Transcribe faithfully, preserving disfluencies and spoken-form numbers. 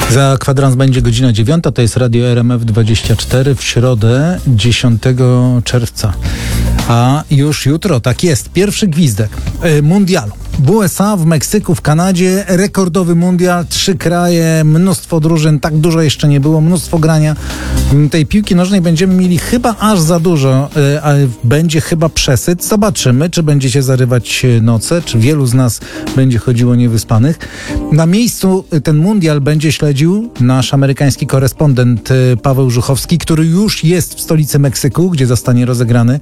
Za kwadrans będzie godzina dziewiąta, to jest Radio R M F dwadzieścia cztery w środę dziesiątego czerwca. A już jutro, tak jest, pierwszy gwizdek y, mundialu. W U S A, w Meksyku, w Kanadzie, rekordowy mundial, trzy kraje, mnóstwo drużyn, tak dużo jeszcze nie było, mnóstwo grania. Tej piłki nożnej będziemy mieli chyba aż za dużo, y, ale będzie chyba przesyt. Zobaczymy, czy będziecie zarywać noce, czy wielu z nas będzie chodziło niewyspanych. Na miejscu ten mundial będzie śledził nasz amerykański korespondent y, Paweł Żuchowski, który już jest w stolicy Meksyku, gdzie zostanie rozegrany.